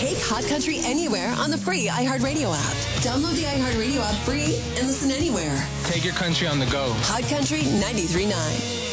Take Hot Country anywhere on the free iHeartRadio app. Download the iHeartRadio app free and listen anywhere. Take your country on the go. Hot Country 93.9.